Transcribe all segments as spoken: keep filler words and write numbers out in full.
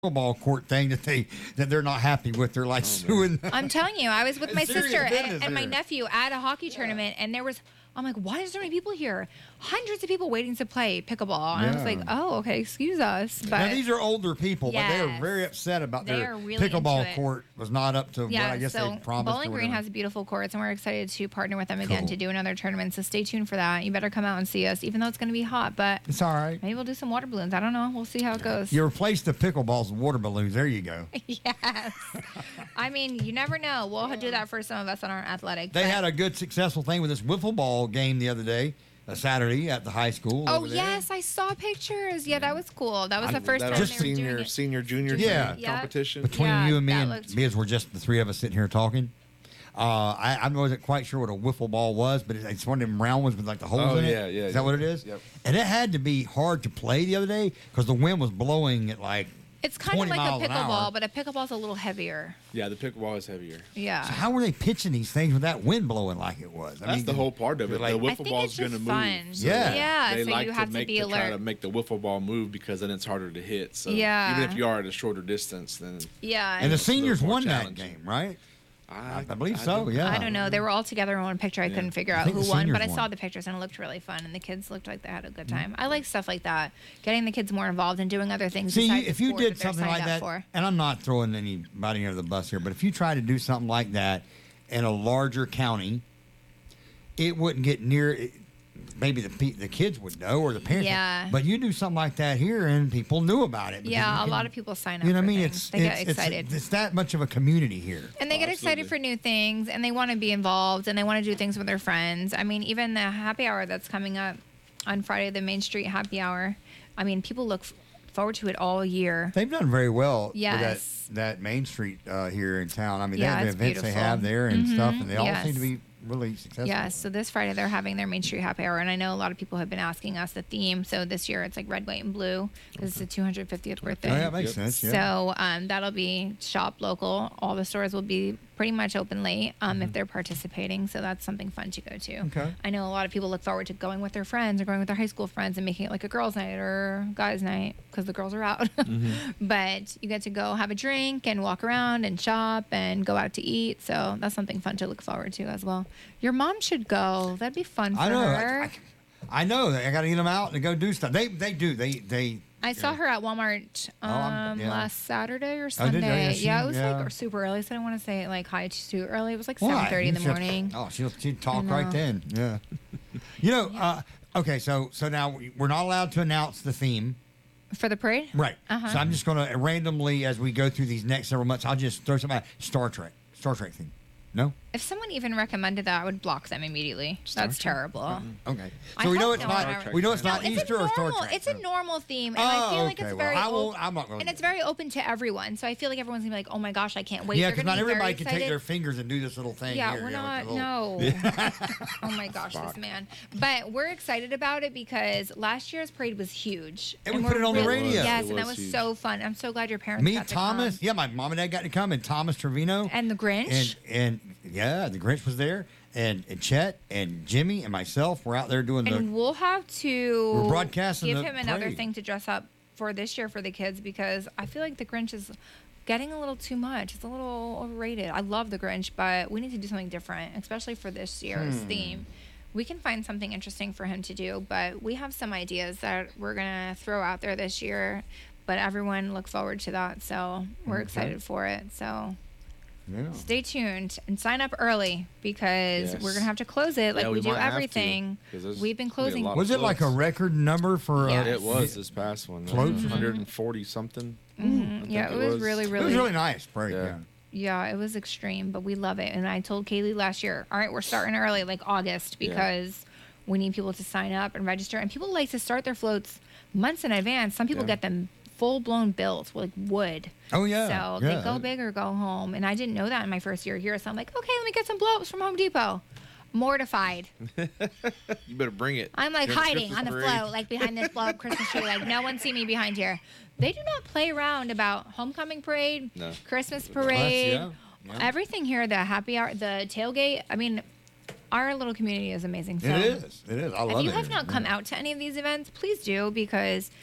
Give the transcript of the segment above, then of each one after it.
pickleball court thing that they that they're not happy with. They're like oh, suing. I'm telling you, I was with my sister and, and my here. nephew at a hockey yeah. tournament, and there was. I'm like, why is there so many people here? Hundreds of people waiting to play pickleball. And yeah. I was like, oh, okay, excuse us. But now, these are older people, yes, but they are very upset about they their really pickleball court was not up to yeah, what I guess so they promised. Bowling Green has beautiful courts, and we're excited to partner with them cool. again to do another tournament. So stay tuned for that. You better come out and see us, even though it's going to be hot. But it's all right. Maybe we'll do some water balloons. I don't know. We'll see how it goes. You replace the pickleballs with water balloons. There you go. Yes. I mean, you never know. We'll yeah. do that for some of us on our athletic. They but. had a good, successful thing with this wiffle ball game the other day. A Saturday at the high school. Oh yes, I saw pictures. Yeah, that was cool. That was the first that time just they were senior, doing it. senior, junior yeah. competition. Between yeah, you and me, and looked... because we're just the three of us sitting here talking. Uh, I, I wasn't quite sure what a wiffle ball was, but it's one of them round ones with like the holes oh, in it. Yeah, yeah. Is that yeah. what it is? Yep. And it had to be hard to play the other day because the wind was blowing at like. It's kind of like a pickleball, but a pickleball's a little heavier. Yeah, the pickleball is heavier. Yeah. So how were they pitching these things with that wind blowing like it was? I That's mean, the whole part of it. Like, the wiffle ball's going to move. Fun. So yeah. Yeah. They so like you to have make to be to alert. try to make the wiffle ball move because then it's harder to hit. So yeah. even if you are at a shorter distance, then yeah. And the seniors won that game, right? I, I believe I so, yeah. I don't know. They were all together in one picture. I yeah. couldn't figure out who won, but I saw the pictures and it looked really fun. And the kids looked like they had a good time. Mm-hmm. I like stuff like that, getting the kids more involved and doing other things. See, besides if the you sport did that they're something like signed that, up for. and I'm not throwing anybody under the bus here, but if you try to do something like that in a larger county, it wouldn't get near. Maybe the the kids would know or the parents. Yeah. Would, but you do something like that here, and people knew about it. Yeah, can, a lot of people sign up. You know what I mean? Things. It's they it's, get excited. It's, it's that much of a community here. And they oh, get absolutely. excited for new things, and they want to be involved, and they want to do things with their friends. I mean, even the happy hour that's coming up on Friday, the Main Street Happy Hour. I mean, people look f- forward to it all year. They've done very well yes. with that, that Main Street uh, here in town. I mean, yeah, they have the events beautiful. they have there and mm-hmm. stuff, and they all yes. seem to be really successful. Yes, so this Friday they're having their Main Street Happy Hour, and I know a lot of people have been asking us the theme. So this year it's like red, white, and blue because okay. it's the two hundred fiftieth birthday. Oh, yeah, that makes yep. sense. Yeah. So um, that'll be shop local. All the stores will be pretty much open late um, mm-hmm. if they're participating. So that's something fun to go to. Okay. I know a lot of people look forward to going with their friends or going with their high school friends and making it like a girls' night or guys' night because the girls are out. Mm-hmm. But you get to go have a drink and walk around and shop and go out to eat. So that's something fun to look forward to as well. Your mom should go. That'd be fun for I know. her. I, I, I know. I got to get them out and go do stuff. They they do. They they. I saw her at Walmart um, oh, yeah. last Saturday or Oh, Sunday. did you? Yeah, she- yeah, it was yeah. like super early, so I don't want to say like hi too early. It was like Why? seven thirty in the She'll- morning. Oh, she'll she'd talk right then. Yeah. You know. Uh, okay. So so now we're not allowed to announce the theme. For the parade? Right. Uh-huh. So I'm just going to randomly, as we go through these next several months, I'll just throw something out. Star Trek. Star Trek theme. No? If someone even recommended that, I would block them immediately. Star That's Trek? terrible. Mm-hmm. Okay. I So we know hope it's no not. one ever- We know it's No, not it's Easter a or normal, Star Trek. It's a normal theme, and oh, I feel like okay. it's Well, very I won't, open. I'm not going And it's very open to everyone, so I feel like everyone's gonna be like, "Oh my gosh, I can't wait!" Yeah, They're because gonna not be very everybody can take excited. their fingers and do this little thing. Yeah, here, we're you know, not. with the No. little- Oh my gosh, this man. But we're excited about it because last year's parade was huge, And we we're put it on the really- radio. Yes, It and that was was huge. so fun. I'm so glad your parents Me, got to Thomas. come. Yeah, my mom and dad got to come, and Thomas Trevino. And the Grinch. And and yeah, the Grinch was there, and, and Chet and Jimmy and myself were out there doing the. And we'll have to We're broadcasting give the him another parade. thing to dress up for this year for the kids because I feel like the Grinch is getting a little too much. It's a little overrated. I love the Grinch, but we need to do something different, especially for this year's Hmm. theme. We can find something interesting for him to do, but we have some ideas that we're going to throw out there this year, but everyone look forward to that. So we're Okay. excited for it. So Yeah. stay tuned and sign up early because Yes. we're going to have to close it like Yeah, we, we do might have to, everything. 'cause there's We've been gonna be a closing. lot of Was it like a floats. record number for? Uh, Yes. It was this past one. Uh, Floats? one hundred forty something. Mhm. I Yeah, think it was really, It really, was really nice. Parade. Yeah. Yeah. yeah, it was extreme, but we love it. And I told Kaylee last year, all right, we're starting early, like August, Yeah. because we need people to sign up and register. And people like to start their floats months in advance. Some people Yeah. get them full blown built, like wood. Oh yeah. So yeah. they go big or go home. And I didn't know that in my first year here. So I'm like, okay, let me get some blow ups from Home Depot. Mortified. You better bring it. I'm like During the hiding Christmas on the parade. float, like behind this blow up Christmas tree. Like no one see me behind here. They do not play around about homecoming parade, No. Christmas Well, that's- parade, yeah, yeah. everything here. The happy hour, the tailgate. I mean, our little community is amazing. So It is. It is. I love it. if you have here. not come Yeah. out to any of these events, please do because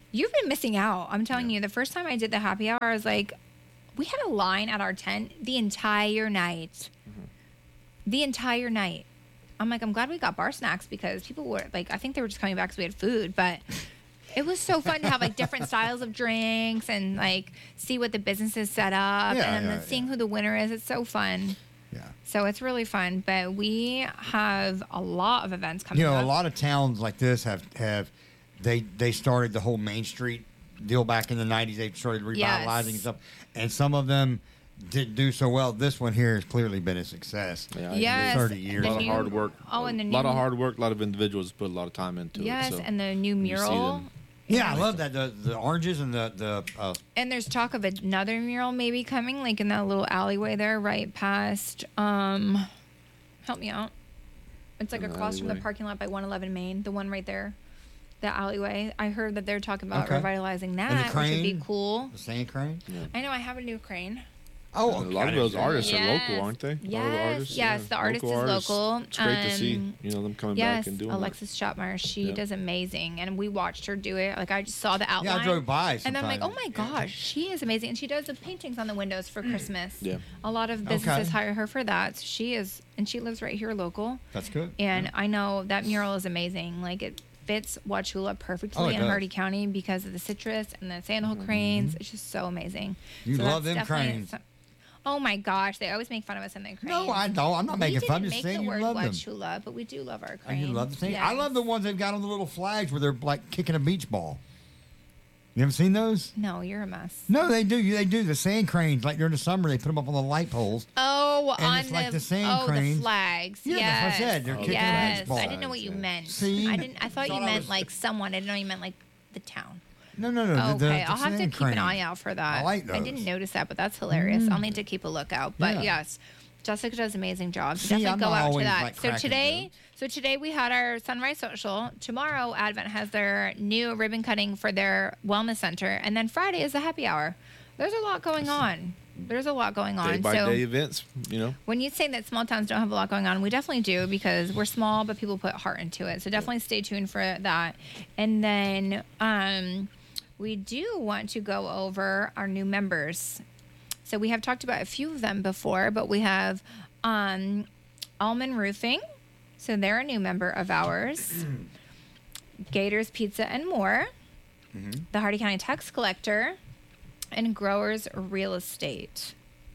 You've been missing out. I'm telling Yeah. you, the first time I did the happy hour, I was like, we had a line at our tent the entire night. Mm-hmm. The entire night. I'm like, I'm glad we got bar snacks because people were like, I think they were just coming back because we had food, but it was so fun to have like different styles of drinks and like see what the businesses set up Yeah, and then yeah, seeing yeah. who the winner is. It's so fun. Yeah. So it's really fun. But we have a lot of events coming You know, up. a lot of towns like this have have they they started the whole Main Street deal back in the nineties. They started revitalizing Yes. stuff, and some of them didn't do so well. This one here has clearly been a success. Yeah, I agree. Yes. thirty years. A the lot of new- hard work. Oh, and the a new lot of hard work. A lot of individuals put a lot of time into Yes, it. So and the new when you see mural. them- Yeah, I love that the the oranges and the the uh, And there's talk of another mural maybe coming, like in that little alleyway there, right past. Um, help me out. It's like An across from the alleyway. parking lot by one eleven Main, the one right there, the alleyway. I heard that they're talking about Okay. revitalizing the that, which would be crane? cool. the sand crane. I know I have a new crane. Oh, And a lot of those artists are local, aren't they? A lot of the Yes, artists, yes, yeah. the artist Local is artists. local. It's great to see, Um, you know, them coming Yes, back and doing Alexis Shopmeyer, she Yeah. does amazing, and we watched her do it. Like I just saw the outline. Yeah, I drove by. And I'm like, oh sometimes. my gosh, she is amazing. And she does the paintings on the windows for Christmas. Yeah. A lot of businesses Okay. hire her for that. So she is, and she lives right here local. That's good. And I know that mural is amazing. Like it fits Wauchula perfectly Oh, it in does. Hardy County because of the citrus and the sandalwood cranes. It's just so amazing. You So love that's them definitely cranes. some- Oh my gosh, they always make fun of us in the cranes. No, I don't. I'm not we making didn't fun. I'm just make saying the you word love them. Wauchula, but we do love our Oh, cranes. you love the thing. I love the Yes. ones they've got on the little flags where they're like kicking a beach ball. You ever seen those? No, you're a mess. No, they do. They do the sand cranes. Like during the summer, they put them up on the light poles. Oh, And on it's like the, the sand oh cranes. the flags. Yeah, yes. that's what I said. They're kicking yes. the beach ball. I didn't know what you Yeah. meant. See? I didn't. I thought you Thought I meant was- like someone. I didn't know you meant like the town. No, no, no. the- the- Okay, the I'll have to sand keep an cranes. eye out for that. I like those. didn't notice that, but that's hilarious. I'll need to keep a lookout. But Yeah. yes, Jessica does amazing jobs. So See, definitely I'm go not out to always, that. like, so cracking today, jokes. so today we had our Sunrise Social. Tomorrow, Advent has their new ribbon cutting for their wellness center, and then Friday is the happy hour. There's a lot going on. There's a lot going on. Day by so day events, you know. when you say that small towns don't have a lot going on, we definitely do because we're small, but people put heart into it. So definitely stay tuned for that. And then um, we do want to go over our new members. So we have talked about a few of them before, but we have um, Almond Roofing. So they're a new member of ours. Gators Pizza and More. Mm-hmm. The Hardy County Tax Collector. And Growers Real Estate.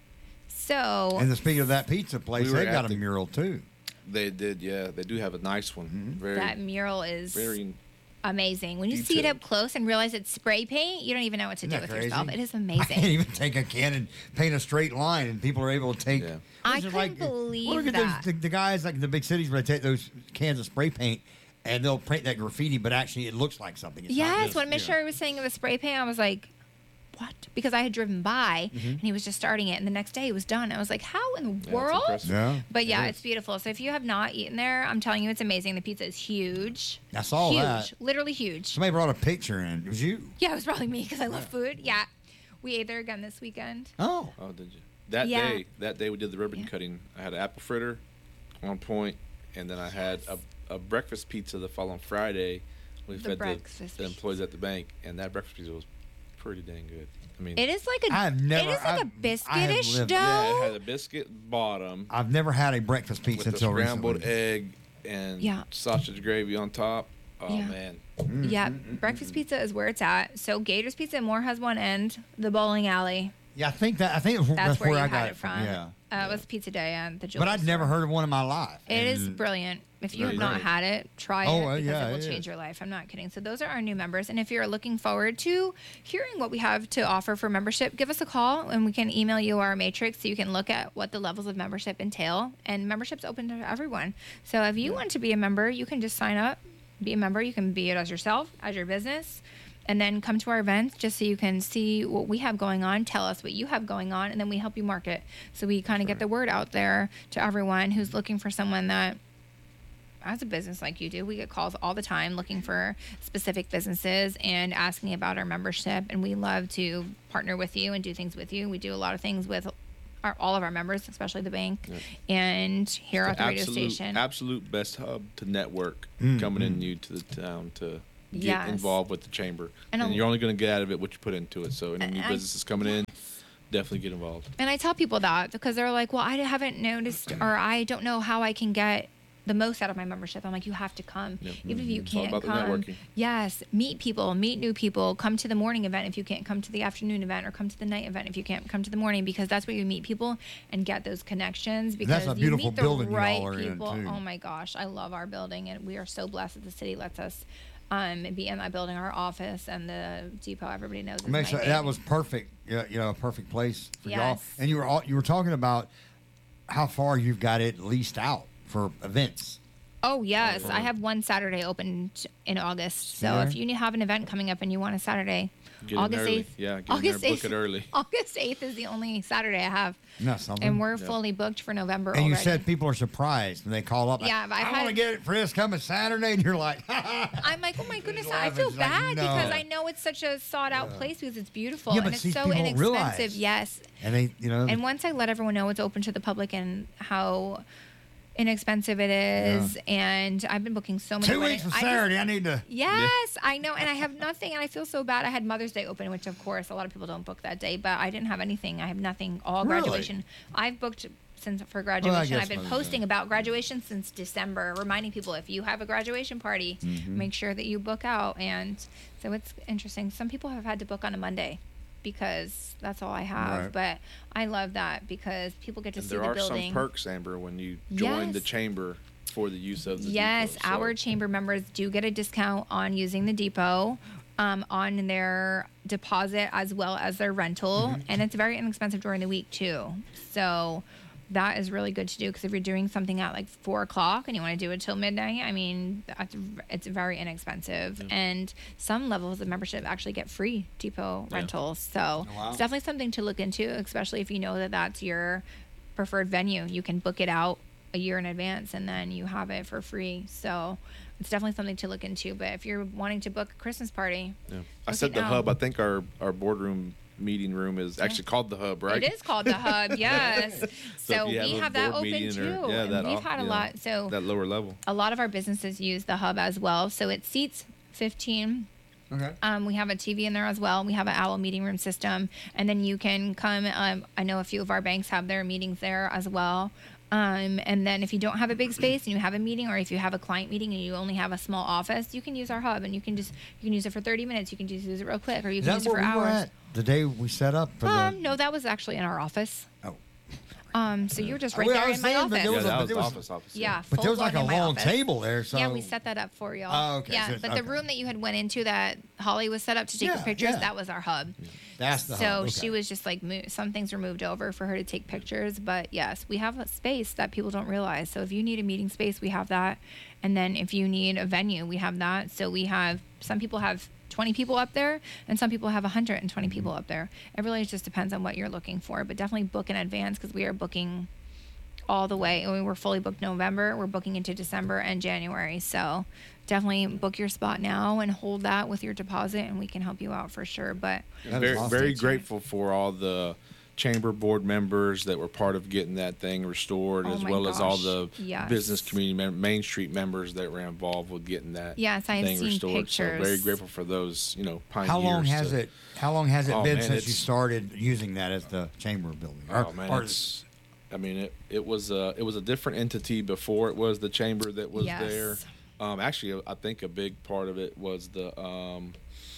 So And the speaking of that pizza place, We were they got at a the- mural too. They did, yeah. They do have a nice one. Mm-hmm. Very, that mural is very. amazing. When you see it detailed. up close and realize it's spray paint, you don't even know what to Isn't do that with crazy? yourself. It is I can't amazing. even take a can and paint a straight line, and people are able to take. Yeah. I This is couldn't believe well, look at that. Those, the, the guys like in the big cities where they take those cans of spray paint and they'll paint that graffiti, but actually it looks like something. It's not Yes, just, when Miss you know. Sherry was saying it was spray paint, I was like, what? Because I had driven by Mm-hmm. and he was just starting it, and the next day it was done. I was like, how in the Yeah, it's world? impressive. Yeah. But yeah, It it's is. beautiful. So if you have not eaten there, I'm telling you, it's amazing. The pizza is huge. I saw huge, that. literally huge. Somebody brought a picture in. It was you. Yeah, it was probably me because I love food. Yeah, we ate there again this weekend. Oh. Oh, did you? That Yeah. day, that day we did the ribbon Yeah. cutting. I had an apple fritter, on point, and then I had a, a breakfast pizza the following Friday. We The fed the, breakfast the employees at the bank, and that breakfast pizza was pretty dang good. I mean, It is like a. I've never- It is like a I've- I have biscuitish lived- dough. yeah, it had a biscuit bottom I've never had a breakfast pizza with the until scrambled recently. egg and Yeah. sausage gravy on top. Oh Yeah. man, Mm, Yeah, mm, mm, breakfast mm. pizza is where it's at. So Gators Pizza and More has one end, the bowling alley. Yeah, I think that I think that's, That's, where, where you I had got it from. Yeah, Uh, it was Pizza Day at the but jewelry I'd never store. heard of one in my life. It is And- brilliant. If you No, have you're not right. had it, try Oh, it uh, because yeah, it will it change is. your life. I'm not kidding. So those are our new members. And if you're looking forward to hearing what we have to offer for membership, give us a call and we can email you our matrix so you can look at what the levels of membership entail. And membership's open to everyone. So if you want to be a member, you can just sign up, be a member. You can be it as yourself, as your business. And then come to our events just so you can see what we have going on, tell us what you have going on, and then we help you market. So we kind of get the word out there to everyone who's looking for someone that has a business like you do. We get calls all the time looking for specific businesses and asking about our membership. And we love to partner with you and do things with you. We do a lot of things with our, all of our members, especially the bank, Yeah. and here at the radio absolute, station. absolute best hub to network Mm, coming in mm. new to the town to get Yes. involved with the chamber, And and, a- you're only going to get out of it what you put into it. So any new I- businesses coming in, definitely get involved. And I tell people that because they're like, well, I haven't noticed or I don't know how I can get the most out of my membership. I'm like, you have to come. Yep. Even if you It's all can't about the come. networking. Yes. Meet people, meet new people, come to the morning event if you can't come to the afternoon event, or come to the night event if you can't come to the morning, because that's where you meet people and get those connections, because That's a you beautiful meet the building you right all are in, people. too. Oh my gosh. I love our building, and we are so blessed that the city lets us um, be in that building. Our office and the depot, everybody knows is It makes my a- that baby. was perfect. Yeah, you know, a perfect place for y'all. Yes. And you were all, you were talking about how far you've got it leased out for events. Oh yes, I have one Saturday open t- in August. So Yeah. if you have an event coming up and you want a Saturday, Get August in early. eighth. Yeah, get August in there, eighth. book it early. August eighth is the only Saturday I have, Isn't that something? and we're Yeah. fully booked for November. And you already. said people are surprised when they call up. Yeah, but I've I want to had- get it for this coming Saturday, and you're like, I'm like, oh my goodness, I laughing. feel It's like, bad no. because I know it's such a sought out place because it's beautiful Yeah, and but it's see, so people don't inexpensive. realize. Yes, and they, you know, and once I let everyone know it's open to the public and how inexpensive it is, and I've been booking so many two weddings. weeks from I just- Saturday, I need to. Yes, I know, and I have nothing, and I feel so bad. I had Mother's Day open, which of course a lot of people don't book that day, but I didn't have anything. I have nothing. All Really? graduation. I've booked since for graduation. guess I've been Mother's posting Day. about graduation since December, reminding people if you have a graduation party, Mm-hmm. make sure that you book out. And so it's interesting. Some people have had to book on a Monday because that's all I have, Right. but I love that because people get to And see there the are building. some perks, Amber, when you join the Yes. chamber for the use of the Yes, depot, so- our chamber members do get a discount on using the depot, um, on their deposit as well as their rental, Mm-hmm. and it's very inexpensive during the week too. So that is really good to do because if you're doing something at like four o'clock and you want to do it till midnight, I mean, that's, it's very inexpensive. And some levels of membership actually get free depot Yeah. rentals. So wow. it's definitely something to look into, especially if you know that that's your preferred venue. You can book it out a year in advance and then you have it for free. So it's definitely something to look into. But if you're wanting to book a Christmas party, Yeah. I Look said it the now. hub. I think our, our boardroom meeting room is actually called the hub, right? it is called the Hub. Yes. So So if you we a have that board open meeting too. or- yeah, and that we've off- had a yeah, lot. So that lower level. a lot of our businesses use the Hub as well. So it seats fifteen. Okay. Um, we have a T V in there as well. We have an owl meeting room system, and then you can come. Um, I know a few of our banks have their meetings there as well. Um, and then if you don't have a big space and you have a meeting, or if you have a client meeting and you only have a small office, you can use our hub, and you can just you can use it for thirty minutes. You can just use it real quick, or you Is can that use it where for we were hours. at the day we set up for Um, the? no, that was actually in our office. Oh. Um, so you were just I right was- I there was in my saying, but office. there Yeah, was a- that but was there the was- office office. Yeah, But there was full like a blown in my long office. table there, so Yeah, we set that up for y'all. Oh, okay. Yeah, So it's- but the okay. room that you had went into that Holly was set up to take the Yeah, pictures, yeah. that was our hub. That's the so hub. Okay. she was just like mo- some things were moved over for her to take pictures, but yes, we have a space that people don't realize. So if you need a meeting space, we have that, and then if you need a venue, we have that. So we have some people have twenty people up there, and some people have one hundred twenty people up there. It really just depends on what you're looking for, but definitely book in advance because we are booking all the way. I mean, we're fully booked November. We're booking into December and January. So definitely book your spot now and hold that with your deposit, and we can help you out for sure. But That is very awesome. very Stay tuned. grateful for all the chamber board members that were part of getting that thing restored, Oh as my well as all gosh, the yes. business community mem- Main Street members that were involved with getting that Yes, I have thing seen restored. So very pictures. grateful for those, you know, pioneers. How long has to- it? How long has it Oh, been man, since you it's- started using that as the chamber building? Oh man, it's. I mean, it, it was a it was a different entity before it was the chamber that was Yes. there. Um, actually, I think a big part of it was the um,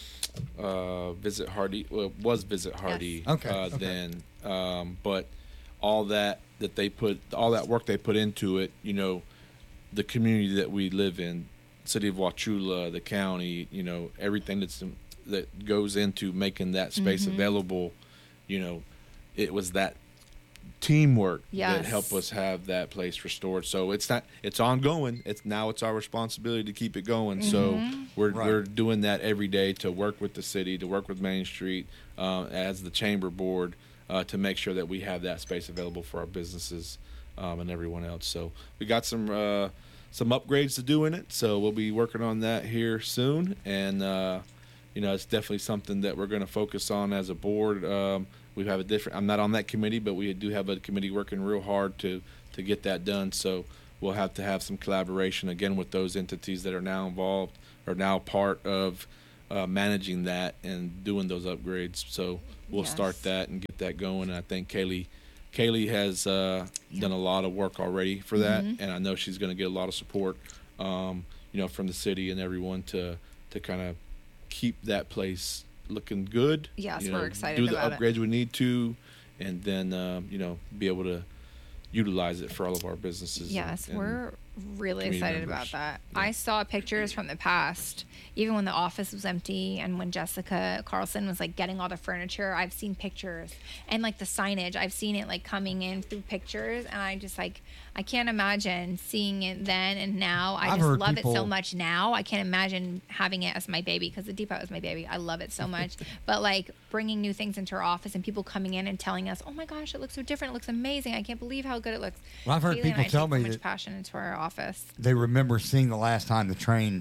uh, Visit Hardy. Well, it was Visit Hardy. Yes. Okay, Uh, okay. Then, um, but all that that they put, all that work they put into it, you know, the community that we live in, city of Wauchula, the county, you know, everything that's that goes into making that space Mm-hmm. available, you know, it was that teamwork that Yes. helped us have that place restored. So it's not it's ongoing. It's now it's our responsibility to keep it going. So Mm-hmm. we're Right. we're doing that every day to work with the city, to work with Main Street uh, as the chamber board uh, to make sure that we have that space available for our businesses um, and everyone else. So we got some uh, some upgrades to do in it. So we'll be working on that here soon, and uh, you know it's definitely something that we're going to focus on as a board. Um, we have a different. I'm not on that committee, but we do have a committee working real hard to to get that done. So we'll have to have some collaboration again with those entities that are now involved, are now part of uh, managing that and doing those upgrades. So we'll Yes. start that and get that going. And I think Kaylee, Kaylee has uh, done a lot of work already for that, Mm-hmm. and I know she's going to get a lot of support, um, you know, from the city and everyone to to kind of keep that place looking good. Yes, you we're know, excited do the about it. upgrades we need to, and then um, you know, be able to utilize it for all of our businesses. Yes, and, and we're really community excited members. about that. Yeah. I saw pictures from the past, even when the office was empty and when Jessica Carlson was like getting all the furniture. I've seen pictures and like the signage. I've seen it like coming in through pictures, and I just like I can't imagine seeing it then and now. I I've just heard love it so people- much now. I can't imagine having it as my baby because the Depot is my baby. I love it so much. But like bringing new things into our office and people coming in and telling us, "Oh my gosh, it looks so different. It looks amazing. I can't believe how good it looks." Well, I've heard Kaylee and people I tell take so me much that- passion into our office. They remember seeing the last time the train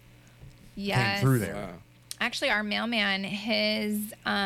Yes. came through there. Wow. Actually, our mailman, his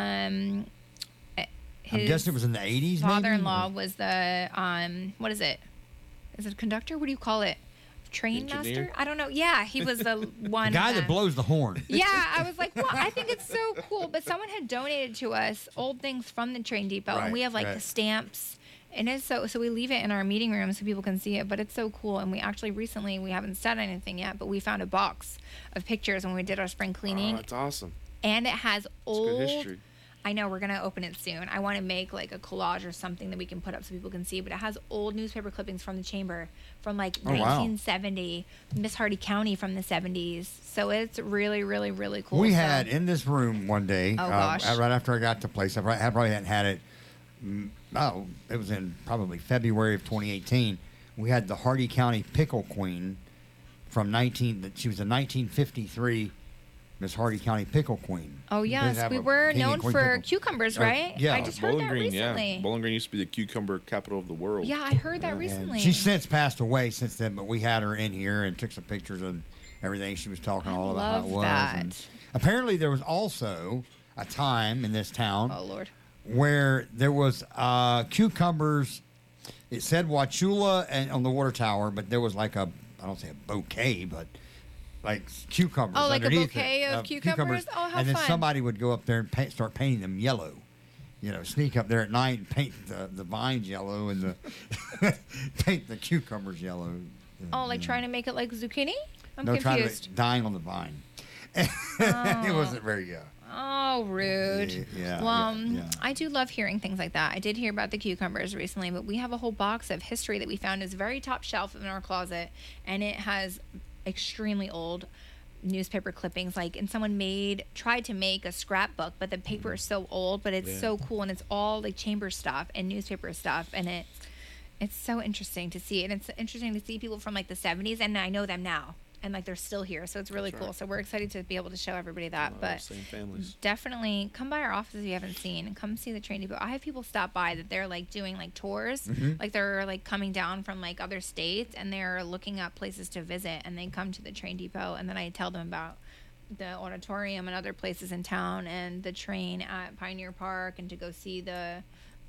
um, eh, I'm his guessing it was in the eighties. father-in-law was the um, what is it? Is it a conductor? What do you call it? Train Engineer? master? I don't know. Yeah, he was the one. The guy that uh, blows the horn. Yeah, I was like, well, I think it's so cool. But someone had donated to us old things from the train depot, Right, and we have like right. the stamps. And it's so so we leave it in our meeting room so people can see it, but it's so cool. And we actually recently we haven't said anything yet, but we found a box of pictures when we did our spring cleaning, Oh, that's awesome. and it has It's old. good history. I know we're gonna open it soon. I want to make like a collage or something that we can put up so people can see. But it has old newspaper clippings from the chamber from like Oh, wow. nineteen seventy, Miss Hardy County from the seventies. So it's really, really, really cool. We So- had in this room one day, Oh, uh, gosh. right after I got to the place, I probably, I probably hadn't had it. mm, Oh, it was in probably February of twenty eighteen. We had the Hardy County Pickle Queen from nineteen. that She was a nineteen fifty-three Miss Hardy County Pickle Queen. Oh They yes, have we a were King and known Queen for pickle. cucumbers, Uh, right? yeah. I just heard Bowling that Green, recently. yeah. Bowling Green used to be the cucumber capital of the world. Yeah, I heard that And recently. she's since passed away since then, but we had her in here and took some pictures and everything. She was talking I all about how it love was. that. And apparently, there was also a time in this town Oh Lord. where there was uh, cucumbers. It said Wachula and on the water tower, but there was like a I don't say a bouquet, but like cucumbers. Oh, like a underneath bouquet it, of cucumbers? Oh, how And then fun. somebody would go up there and paint, start painting them yellow. You know, sneak up there at night and paint the, the vines yellow and the paint the cucumbers yellow. Oh, like trying to make it like zucchini? I'm no, trying to confused. make, dying on the vine. it wasn't very good. Oh, rude. Yeah, yeah, well, yeah, um, yeah. I do love hearing things like that. I did hear about the cucumbers recently, but we have a whole box of history that we found is very top shelf in our closet, and it has extremely old newspaper clippings. Like, and someone made tried to make a scrapbook, but the paper is so old, but it's Yeah. so cool, and it's all like chamber stuff and newspaper stuff, and it it's so interesting to see, and it's interesting to see people from like the seventies, and I know them now. And like they're still here, so it's really That's cool. right. So we're excited to be able to show everybody that. Oh, but same families. definitely come by our office if you haven't seen, and come see the train depot. I have people stop by that they're like doing like tours, Mhm. like they're like coming down from like other states, and they're looking up places to visit, and they come to the train depot, and then I tell them about the auditorium and other places in town, and the train at Pioneer Park, and to go see the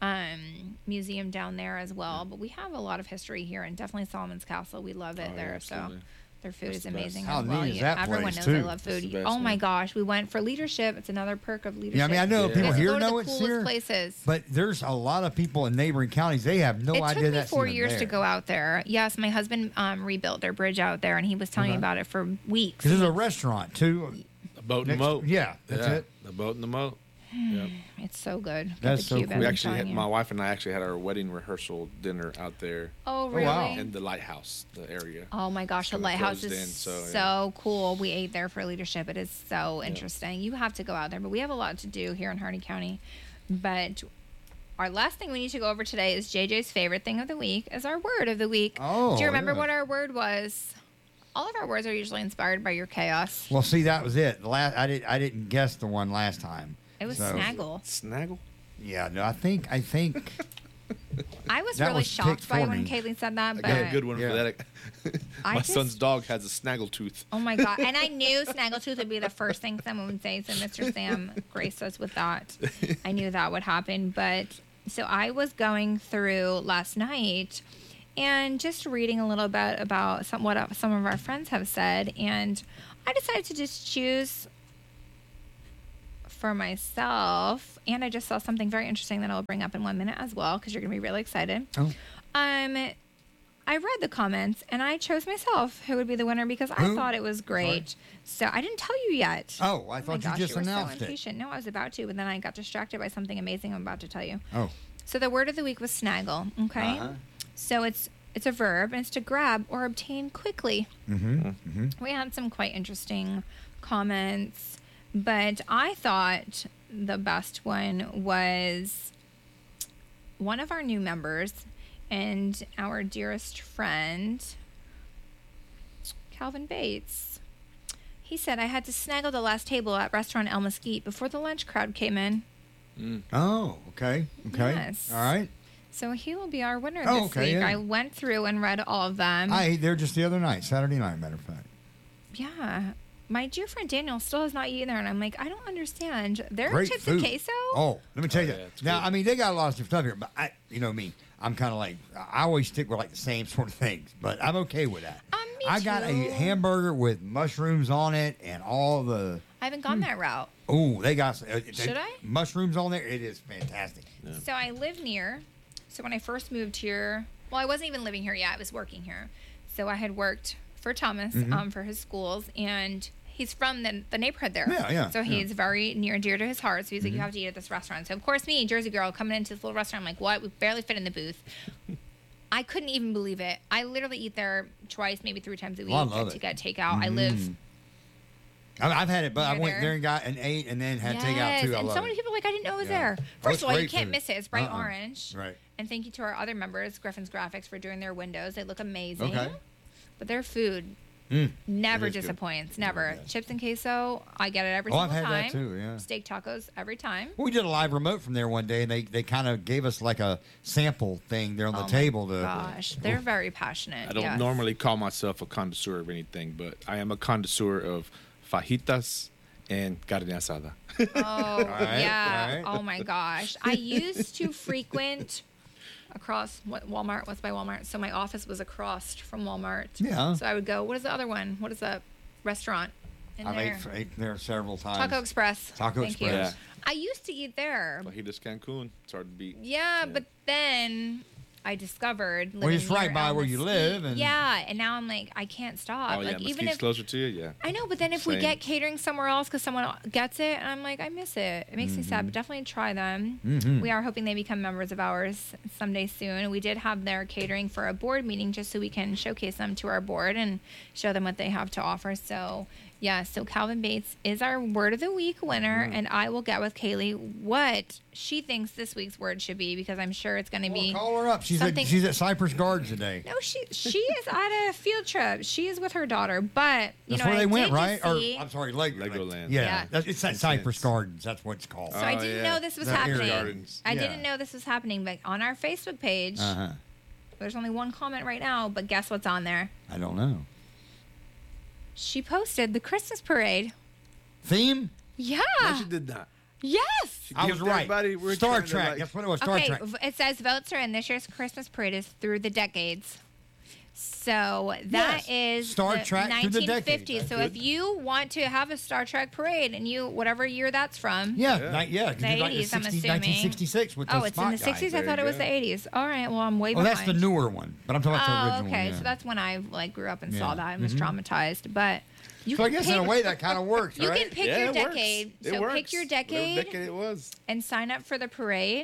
um, museum down there as well. But we have a lot of history here, and definitely Solomon's Castle. We love it Oh, yeah, there. So. absolutely. Their food That's is the best. amazing How as well. neat is Yeah, that everyone place, knows too? they love That's food. the best, Oh my man. gosh, we went for leadership. It's another perk of leadership. Yeah, I mean, I know Yeah. people Get to here go to know the it's coolest here, places. but there's a lot of people in neighboring counties. They have no it idea took me that's four even years there. to go out there. Yes, my husband um, rebuilt their bridge out there, and he was telling me Okay. about it for weeks. Because there's a restaurant too. The boat and the Next- moat. yeah, that's Yeah, it. The boat and the moat. Yep. It's so good. Get That's the so Cuban, cool. We I'm actually telling had, you. my wife and I actually had our wedding rehearsal dinner out there Oh really? wow. in the lighthouse, the area. Oh my gosh, It's the kinda lighthouse closed is in, so, so, yeah. cool. We ate there for leadership. It is so interesting. You have to go out there, but we have a lot to do here in Hardy County. But our last thing we need to go over today is J J's favorite thing of the week is our word of the week. Oh, do you remember yeah. what our word was? All of our words are usually inspired by your chaos. Well, see, that was it. The last I did I didn't guess the one last time. It was So- snaggle. Snaggle? Yeah, no, I think I think I was That really was picked shocked by for when me. Kaylee said that, I but got a good one Yeah. for that. I My just- son's dog has a snaggle tooth. oh my god! And I knew snaggletooth would be the first thing someone would say. So Mister Sam graced us with that. I knew that would happen. But so I was going through last night, and just reading a little bit about some what some of our friends have said, and I decided to just choose for myself. And I just saw something very interesting that I'll bring up in one minute as well, because you're going to be really excited. Oh. Um. I read the comments and I chose myself who would be the winner because I Who? thought it was great. So I didn't tell you yet. Oh, I Oh thought my you gosh, just you were announced so it. impatient. No, I was about to, but then I got distracted by something amazing I'm about to tell you. Oh. So the word of the week was snaggle. Okay. Uh-huh. So it's it's a verb and it's to grab or obtain quickly. Mm-hmm. Mm-hmm. We had some quite interesting comments, but I thought the best one was one of our new members and our dearest friend, Calvin Bates. He said, I had to snaggle the last table at restaurant El Mesquite before the lunch crowd came in. Mm. Oh, okay. Okay. Yes. All right. So he will be our winner Oh, this okay, week. yeah. I went through and read all of them. I ate there just the other night, Saturday night, matter of fact. Yeah. My dear friend Daniel still has not eaten there, and I'm like, I don't understand. Their Great chips food. and queso? Oh, let me tell Oh, you. yeah, it's now, good. I mean, they got a lot of stuff here, but I, you know me, I'm kind of like, I always stick with like the same sort of things, but I'm okay with that. Um, me I got too. a hamburger with mushrooms on it and all the. I haven't gone that route. Oh, they got uh, they- Should I? mushrooms on there. It is fantastic. Yeah. So I live near. So when I first moved here, well, I wasn't even living here yet. I was working here. So I had worked for Thomas Mhm. um, for his schools, and he's from the, the neighborhood there. Yeah, yeah, So yeah. he's very near and dear to his heart. So he's like, Mhm. you have to eat at this restaurant. So of course, me, Jersey girl, coming into this little restaurant, I'm like, what? We barely fit in the booth. I couldn't even believe it. I literally eat there twice, maybe three times a week Oh, I love to it. get takeout. I live. Mm. I- I've had it, but I Near went there. there and got an eight, and then had Yes, takeout too. I and love so many it. people are like, I didn't know it was Yeah. there. Oh, First it's of all, you great can't food. miss it. It's bright Uh-uh. orange. Right. And thank you to our other members, Griffin's Graphics, for doing their windows. They look amazing. Okay. But their food Mm. never It is good. disappoints. Really Never. good. Chips and queso, I get it every Oh, I've single had time. that too. Yeah. Steak tacos every time. Well, we did a live remote from there one day, and they, they kind of gave us like a sample thing there on the Oh my table. To, Gosh, they're very passionate. I don't yes. normally call myself a connoisseur of anything, but I am a connoisseur of fajitas and carne asada. Oh, right, yeah. all right. Oh my gosh. I used to frequent across what Walmart was by Walmart. So my office was across from Walmart. Yeah. So I would go, what is the other one? What is that restaurant in I've there? ate, ate there several times. Taco Express. Taco Thank You. Express. Yeah. I used to eat there. Fajitas Cancun. It's hard to beat. Yeah, Yeah. but then I discovered Well, it's living right near by El where you Mesquite- live, and- yeah, and now I'm like, I can't stop. Oh, yeah. like even Mesquite's if closer to you? Yeah. I know, but then if we Same. get catering somewhere else because someone gets it, and I'm like, I miss it. It makes me sad. But definitely try them. Mhm. We are hoping they become members of ours someday soon. We did have their catering for a board meeting just so we can showcase them to our board and show them what they have to offer. So yeah, so Calvin Bates is our word of the week winner, and I will get with Kaylee what she thinks this week's word should be because I'm sure it's going to Well, be. call her up. She's something- at, she's at Cypress Gardens today. No, she she is at a field trip. She is with her daughter, but you That's know where I they went, did right? just see- Or I'm sorry, Leg- Legoland. Yeah, Yeah. That's, it's at Makes Cypress sense. Gardens. That's what it's called. So I Oh, didn't yeah. know this was That area. happening. Gardens. I Yeah. didn't know this was happening, but on our Facebook page, Uh-huh. there's only one comment right now, but guess what's on there? I don't know. She posted the Christmas parade. Theme? Yeah. No, she did not. Yes. She I gave was right. everybody- we're Star trying to, Trek. like- That's what it was. Star Okay, Trek. v- it says votes are in. This year's Christmas parade is through the decades. So that Yes. is Star the Trek through the nineteen fifties. decades. So That's if you want to have a Star Trek parade and you whatever year that's from, Yeah, Yeah. ni- yeah. 'cause The it's like eighties, I'm sixty assuming. nineteen sixty-six with oh, the it's in the Spock guy. sixties. I There thought you it was go. the eighties. All right, well I'm way Oh, behind. that's the newer one. But I'm talking about the Oh, original okay. one. So that's when I like grew up and Yeah. saw that and was Mhm. traumatized. But you So I can guess pick, in a way that kind of works, you right? can pick yeah, your it works. decade. It So works. pick your Whatever decade decade it was. and sign up for the parade.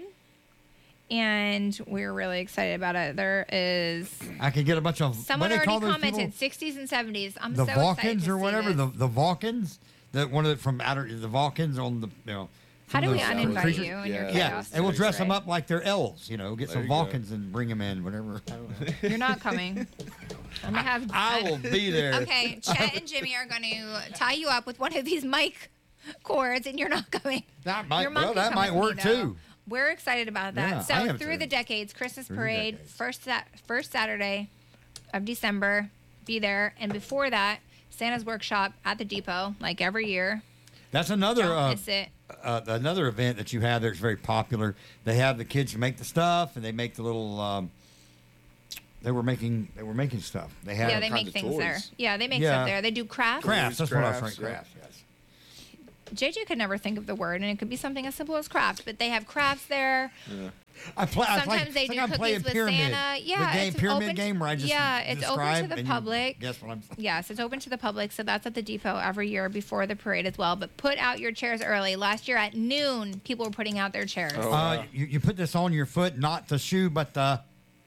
And we're really excited about it. There is I could get a bunch of someone what do they already call those commented people? sixties and seventies. I'm The so excited Vulcans to or see whatever. this. The the Vulcans. The one of the from outer the Vulcans on the you know. How do some we of those, uh, uninvite creatures. you in your Yeah. Yeah, chaos? and we'll dress them Right. up like they're elves. You know, get There some you go. Vulcans and bring them in. Whatever. I don't know. You're not coming. I'm gonna have. I will be there. Okay, Chet and Jimmy are going to tie you up with one of these mic cords, and you're not coming. That might Your mom well, can that come might with me, work though. too. We're excited about that. Yeah, I so am through too. the decades, Christmas Through the parade, decades. first sat first Saturday of December, be there, and before that, Santa's workshop at the depot, like every year. That's another Don't uh, miss it. uh, another event that you have there is very popular. They have the kids make the stuff, and they make the little um, they were making they were making stuff. They had Yeah, they kinds make of things there. toys. Yeah, they make Yeah. stuff there. They do crafts. crafts. That's what I was Crafts, trying. yeah. Crafts. Yes. J J could never think of the word, and it could be something as simple as crafts. But they have crafts there. Yeah. I play. I Sometimes play, they it's do like I'm cookies playing with pyramid. Santa. Yeah, the game it's pyramid open to- game where I just yeah, it's open to describe the and you public. Guess what I'm. Yes, it's open to the public, so that's at the depot every year before the parade as well. But put out your chairs early. Last year at noon, people were putting out their chairs. Oh. Uh, wow. you, you put this on your foot, not the shoe, but the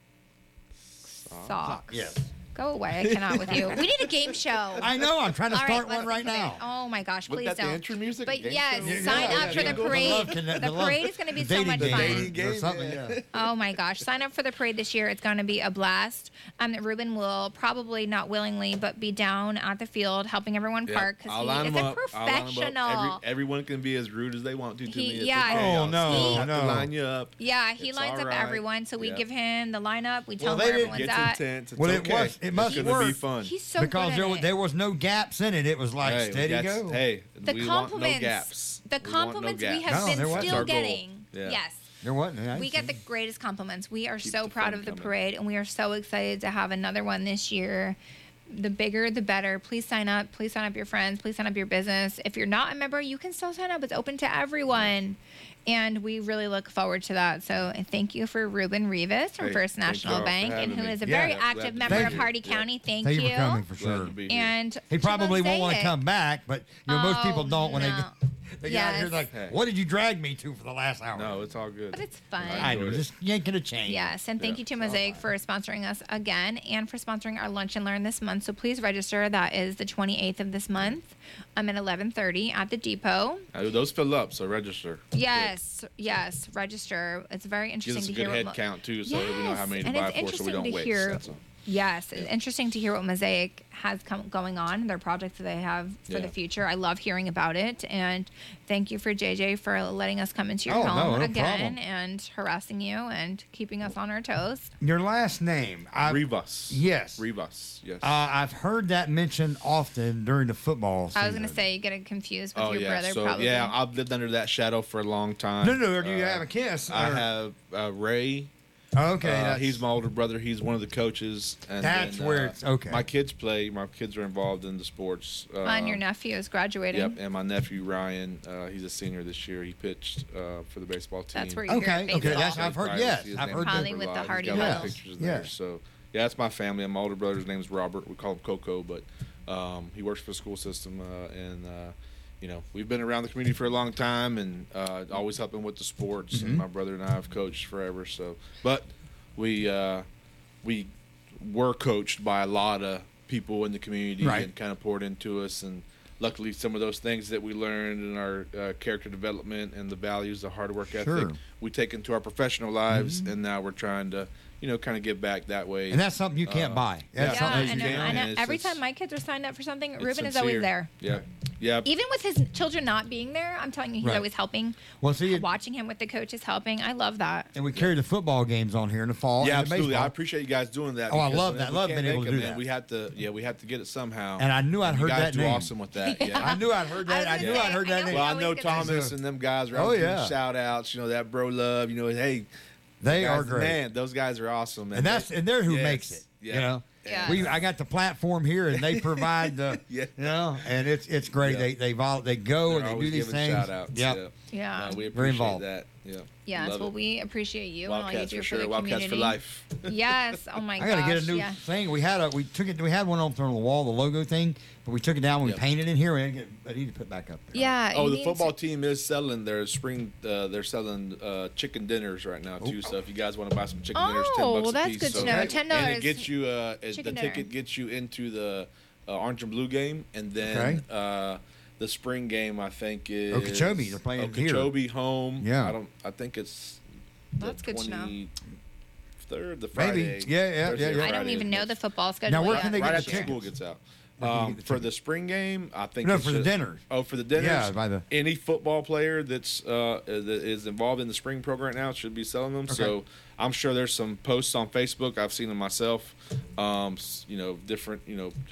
Socks. yes. Go away. I cannot with you. We need a game show. I know. I'm trying to All start let's one right think of now. it. Oh my gosh, With please that the don't. intro music, But game yes, show? sign Yeah, up for yeah, the yeah. parade. The love can- The the love- parade is going to be the so dating much game. fun. Dating game, Or something, yeah. yeah. Oh my gosh, sign up for the parade this year. It's going to be a blast. Um, Ruben will probably not willingly, but be down at the field helping everyone Yeah. park because I'll he line is 'em a up. I'll line 'em up. professional. Every, everyone can be as rude as they want to to He- me. It's yeah. okay. Oh, I'll no, still have no. to line you up. Yeah, he It's lines all up right. everyone, so we Yeah. give him the lineup. We tell Well, him they where didn't everyone's Gets at. intense. It's Well, it okay. was- it must It's gonna be work. fun. He's so because good there, at wa- it. there was no gaps in it. It was like Hey, steady that's- go. Hey, The we compliments, want no gaps. the We want no compliments we gaps. have No, there been wasn't. still Our goal. getting. Yeah. Yes. There wasn't. I We get the greatest compliments. We are Keep so the proud fun of the coming. parade, and we are so excited to have another one this year. The bigger, the better. Please sign up. Please sign up your friends. Please sign up your business. If you're not a member, you can still sign up. It's open to everyone. And we really look forward to that. So and thank you for Ruben Rivas from Hey, First thank National y'all for Bank, and having who me. is a Yeah, very glad active to member be of here. Hardy Yeah. County. Thank, Thank you you. for coming for Glad sure. to be here. And He to probably won't want to Mosaic. come back, but you know most people Oh, don't when no. they get, they get out here Yes. like, Hey. what did you drag me to for the last hour? No, it's all good. But it's fun. I know, enjoyed it. just yanking a chain. Yes, and thank Yeah. you to Mosaic for sponsoring us again and for sponsoring our Lunch and Learn this month. So please register. That is the twenty-eighth of this month. I'm at eleven thirty at the depot. Uh, those fill up, so register. Yes, yes, register. It's very Gives interesting us a to good hear head what. Mo- count too, so we know how many to and buy it's for, so we interesting don't to waste. hear. That's all. Yes, it's interesting to hear what Mosaic has come, going on, their projects that they have for Yeah. the future. I love hearing about it, and thank you for J J for letting us come into your Oh, no, home no again problem. and harassing you and keeping us on our toes. Your last name. I, Rivas. yes. Rivas. Yes. Uh, I've heard that mentioned often during the football season. I was gonna say you get it confused with oh your yeah. brother, so probably. yeah, I've lived under that shadow for a long time. No, no, do you Uh, have a kiss? I or- have uh, Ray. Okay, Uh, that's- he's my older brother. He's one of the coaches. And That's then, where uh, it's- okay. My kids play. My kids are involved in the sports. Uh, and your nephew is graduating. Yep, and my nephew Ryan. Uh, he's a senior this year. He pitched uh, for the baseball team. That's where you Okay, hear okay, baseball. that's- I've heard- Probably yes, see his I've name heard that. Probably super with the live. He's Hardy got a lot of Wells. pictures in there. Yes. So yeah, that's my family. And my older brother's name is Robert. We call him Coco, but um, he works for the school system, uh, and uh, you know we've been around the community for a long time, and uh, always helping with the sports. Mhm. And my brother and I have coached forever. So, but we uh, we were coached by a lot of people in the community Right. and kind of poured into us, and luckily some of those things that we learned in our uh, character development and the values, the hard work ethic, Sure. we take into our professional lives, and now we're trying to, you know, kind of give back that way. and that's something you can't Uh, buy. yeah. That's Yeah, something you and, can, and and it's- every it's- time my kids are signed up for something, It's Ruben is sincere. always there. Yeah, yeah. Even with his children not being there, I'm telling you, he's Right. always helping. Well, see, it- Watching him with the coaches helping, I love that. and we carry the football games on here in the fall. Yeah, and the absolutely. baseball. I appreciate you guys doing that. Oh, I because love if that. we Love can't being able make to do them, man, that. We have to, yeah, we have to get it somehow. And I knew I'd you heard guys that do name. awesome with that. Yeah. I knew I'd heard that. I I, was knew gonna I'd say, heard I that know name. Well, I always know get Thomas those. and them guys. Are Oh, always yeah. giving shout outs. You know that, hey, bro, love. You know, hey, They guys, are great. Man, those guys are awesome. and that's and they're who Yes. makes it. Yeah. You know, Yeah. we I got the platform here, and they provide the. Yeah. You know, and it's it's great. Yeah. They they vol- they go They're and they do always these giving things. shout outs. Yep. Yeah. Yeah. No, we Very appreciate involved. that. Yeah. Yes, Love well, it. we appreciate you and all you Wildcats do for for sure. the Wildcats community. for life. Yes. Oh my I gosh. gotta get a new yeah. thing. We had a we took it. We had one on the wall, the logo thing, but we took it down. We Yep. painted in here. and get, I need to put it back up there. Yeah. Oh, you the need football to- team is selling their spring. Uh, they're selling uh, chicken dinners right now too. So if you guys want to buy some chicken dinners, ten Oh, bucks well, a that's piece. good to So- know. And ten it dollars gets you. Uh, the chicken ticket dinner. gets you into the uh, orange and blue game, and then Okay. uh, the spring game. I think is Okeechobee, they're playing here. Okeechobee home. Yeah. I don't. I think it's. That's good to know. Third, the Maybe. Friday. Yeah, yeah, Thursday yeah, or yeah. I don't Friday even is know next. the football schedule. Now, where yet. can they Right get after the school tickets? gets out. Where can you Um, get the for the tickets? spring game, I think No, it's for the just- dinners. Oh, for the dinners. Yeah, by the- any football player that's uh, that is involved in the spring program now should be selling them. So I'm sure there's some posts on Facebook. I've seen them myself. Um, s- you know, different. You know, just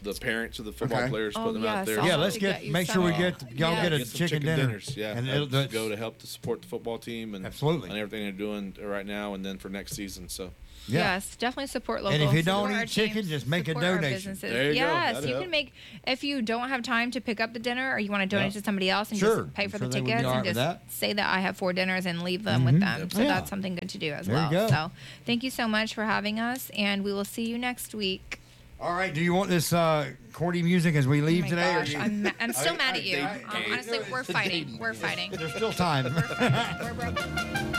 the parents of the football Okay. players, Oh, put them yes, out there. I'll Yeah, have let's to get, get you make sure some. we get y'all Yeah. get a Get some chicken, dinner. dinners, yeah, and and it'll, to go to help to support the football team and Absolutely. and everything they're doing right now, and then for next season. So yeah. Yes, definitely support local. And if you support don't our eat chicken, teams, just make a support our donation. businesses. There you go. yes, That'd you help. can make if you don't have time to pick up the dinner or you want to donate Yeah. to somebody else and Sure. just pay I'm for sure the they would be tickets all right and with just that. say that I have four dinners and leave them with them. So Yeah. that's something good to do as There you well. go. So thank you so much for having us, and we will see you next week. All right. Do you want this uh, Cordy music as we Oh leave my today? or gosh, you- I'm, ma- I'm still I- mad I- at you. I- Um, I- honestly, we're it's a fighting. dating We're game. fighting. There's still time. We're broken.